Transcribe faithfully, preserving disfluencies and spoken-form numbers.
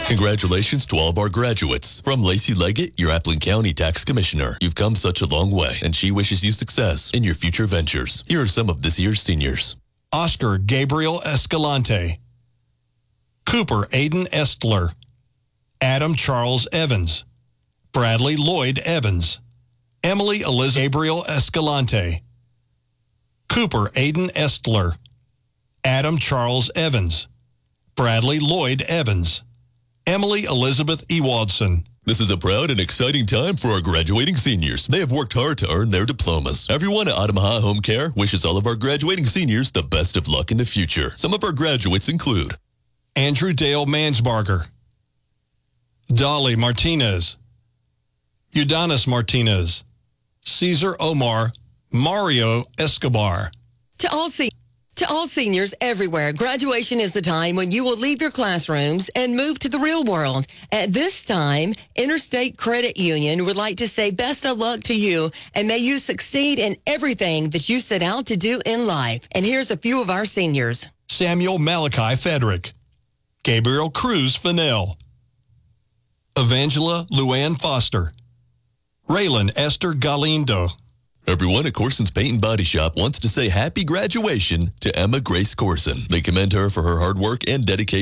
Congratulations to all of our graduates. From Lacey Leggett, your Appling County Tax Commissioner. You've come such a long way, and she wishes you success in your future ventures. Here are some of this year's seniors. Oscar Gabriel Escalante. Cooper Aiden Estler. Adam Charles Evans. Bradley Lloyd Evans. Emily Elizabeth Gabriel Escalante. Cooper Aiden Estler. Adam Charles Evans. Bradley Lloyd Evans. Emily Elizabeth Ewadson. This is a proud and exciting time for our graduating seniors. They have worked hard to earn their diplomas. Everyone at Otamaha Home Care wishes all of our graduating seniors the best of luck in the future. Some of our graduates include Andrew Dale Mansbarger. Dolly Martinez. Udonis Martinez. Cesar Omar. Mario Escobar. To all seniors. To all seniors everywhere, graduation is the time when you will leave your classrooms and move to the real world. At this time, Interstate Credit Union would like to say best of luck to you and may you succeed in everything that you set out to do in life. And here's a few of our seniors. Samuel Malachi Federick. Gabriel Cruz Fennell. Evangela Luann Foster. Raylan Esther Galindo. Everyone at Corson's Paint and Body Shop wants to say happy graduation to Emma Grace Corson. They commend her for her hard work and dedication